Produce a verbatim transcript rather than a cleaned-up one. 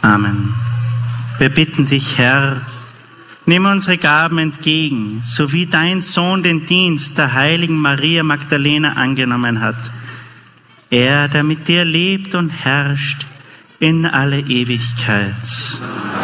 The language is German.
Amen. Wir bitten dich, Herr, nimm unsere Gaben entgegen, so wie dein Sohn den Dienst der heiligen Maria Magdalena angenommen hat. Er, der mit dir lebt und herrscht in alle Ewigkeit.